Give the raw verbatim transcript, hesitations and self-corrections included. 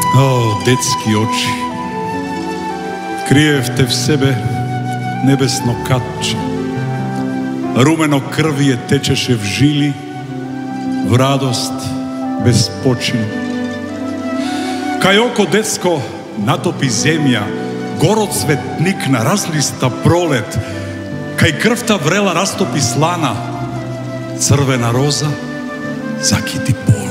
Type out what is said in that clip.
О, детски очи, криевте в себе небесно катче, румено крвие течеше в жили, в радост без почин. Кај око детско натопи земја, город цветник на разлиста пролет, кај крвта врела растопи слана, црвена роза закити пол.